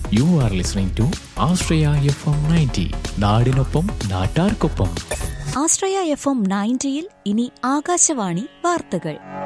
You are listening to Ashraya FM 90. നാടിനൊപ്പം നാട്ടാർക്കൊപ്പം. ആശ്രയ FM 90-യിൽ ഇനി ആകാശവാണി വാർത്തകൾ.